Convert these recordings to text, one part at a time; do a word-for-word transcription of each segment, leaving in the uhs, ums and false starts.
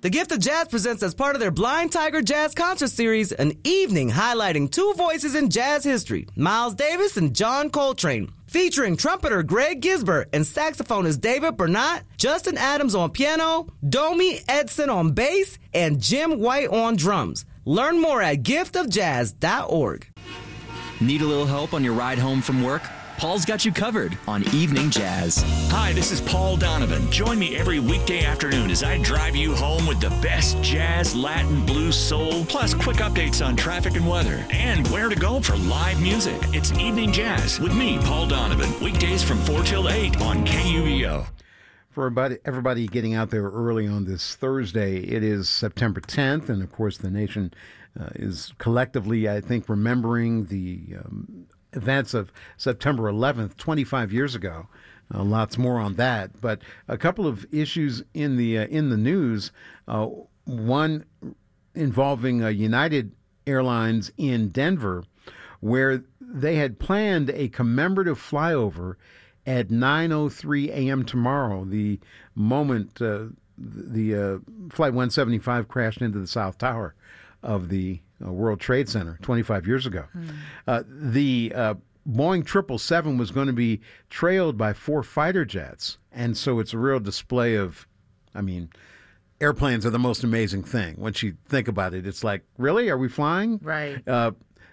The Gift of Jazz presents, as part of their Blind Tiger Jazz Concert Series, an evening highlighting two voices in jazz history, Miles Davis and John Coltrane. Featuring trumpeter Greg Gisbert and saxophonist David Bernat, Justin Adams on piano, Domi Edson on bass, and Jim White on drums. Learn more at gift of jazz dot org. Need a little help on your ride home from work? Paul's got you covered on Evening Jazz. Hi, this is Paul Donovan. Join me every weekday afternoon as I drive you home with the best jazz, Latin, blues, soul, plus quick updates on traffic and weather, and where to go for live music. It's Evening Jazz with me, Paul Donovan, weekdays from four till eight on K U V O. For everybody, everybody getting out there early on this Thursday, it is September tenth, and of course the nation uh, is collectively, I think, remembering the um, events of September eleventh, twenty-five years ago. Uh, lots more on that, but a couple of issues in the uh, in the news. Uh, one involving uh, United Airlines in Denver, where they had planned a commemorative flyover at nine oh three a.m. tomorrow, the moment uh, the uh, Flight one seventy-five crashed into the South Tower of the uh, World Trade Center twenty-five years ago. Mm. Uh, the uh, Boeing triple seven was going to be trailed by four fighter jets, and so it's a real display of, I mean, airplanes are the most amazing thing. Once you think about it, it's like, really? Are we flying? Right. Uh,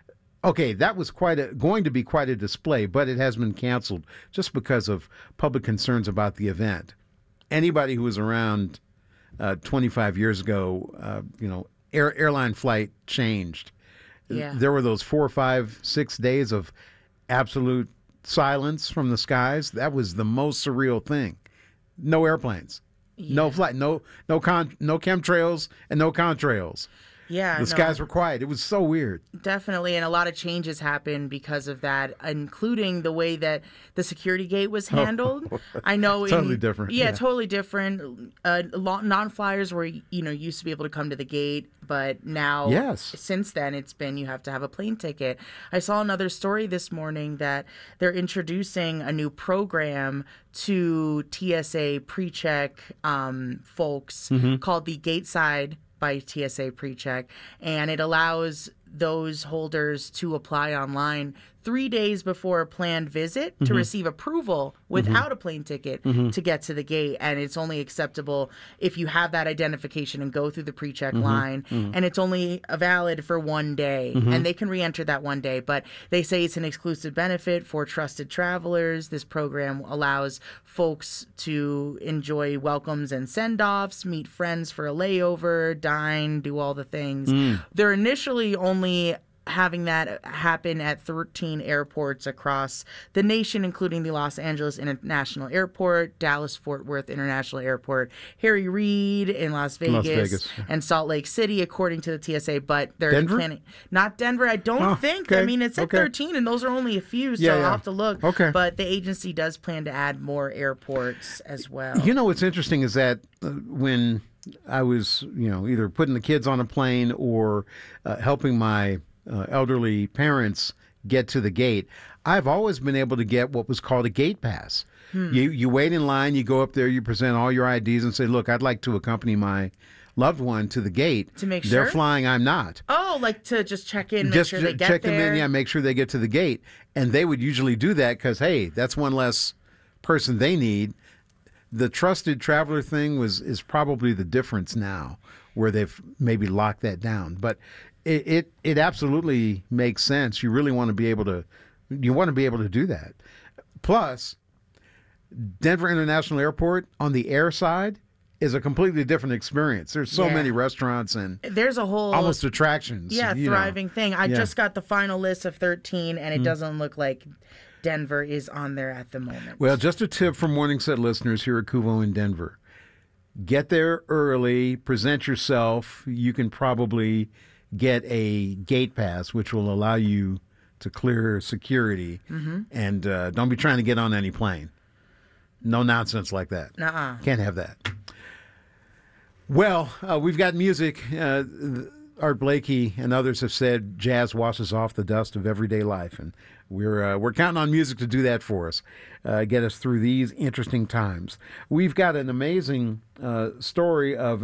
Okay, that was quite a, going to be quite a display, but it has been canceled just because of public concerns about the event. Anybody who was around uh, twenty-five years ago, uh, you know, air, airline flight changed. Yeah. There were those four, five, six days of absolute silence from the skies. That was the most surreal thing. No airplanes, yeah. no flight, no no con, no chemtrails, and no contrails. Yeah, the no, skies were quiet. It was so weird. Definitely, and a lot of changes happened because of that, including the way that the security gate was handled. Oh, I know, totally in, different. Yeah, yeah, totally different. Uh, non-flyers were, you know, used to be able to come to the gate, but now, yes. since then, it's been you have to have a plane ticket. I saw another story this morning that they're introducing a new program to T S A pre-check um, folks mm-hmm. called the Gateside by T S A PreCheck, and it allows those holders to apply online three days before a planned visit mm-hmm. to receive approval without mm-hmm. a plane ticket mm-hmm. to get to the gate. And it's only acceptable if you have that identification and go through the pre-check mm-hmm. line. Mm-hmm. And it's only valid for one day. Mm-hmm. And they can re-enter that one day. But they say it's an exclusive benefit for trusted travelers. This program allows folks to enjoy welcomes and send-offs, meet friends for a layover, dine, do all the things. Mm. They're initially only having that happen at thirteen airports across the nation, including the Los Angeles International Airport, Dallas-Fort Worth International Airport, Harry Reid in Las Vegas, Las Vegas. and Salt Lake City, according to the T S A. But they're Denver? planning not Denver. I don't oh, think. Okay. I mean, it's at okay. thirteen, and those are only a few, so yeah, I'll yeah. have to look. Okay. But the agency does plan to add more airports as well. You know what's interesting is that uh, when I was, you know, either putting the kids on a plane or uh, helping my Uh, elderly parents get to the gate, I've always been able to get what was called a gate pass. Hmm. You you wait in line, you go up there, you present all your I Ds and say, look, I'd like to accompany my loved one to the gate. To make sure? They're flying, I'm not. Oh, like to just check in, make just sure they get check there. them in, yeah, make sure they get to the gate. And they would usually do that because, hey, that's one less person they need. The trusted traveler thing was is probably the difference now, where they've maybe locked that down. But It, it it absolutely makes sense. You really want to be able to, you want to be able to do that. Plus, Denver International Airport on the air side is a completely different experience. There's so yeah. many restaurants and there's a whole almost attractions. Yeah, you thriving know. thing. I yeah. just got the final list of thirteen, and it mm-hmm. doesn't look like Denver is on there at the moment. Well, just a tip for Morning Set listeners here at Kuvo in Denver: get there early, present yourself. You can probably get a gate pass, which will allow you to clear security, mm-hmm. and uh, don't be trying to get on any plane. No nonsense like that. Nuh-uh. Can't have that. Well, uh, we've got music. Uh, Art Blakey and others have said jazz washes off the dust of everyday life, and we're uh, we're counting on music to do that for us, uh, get us through these interesting times. We've got an amazing uh, story of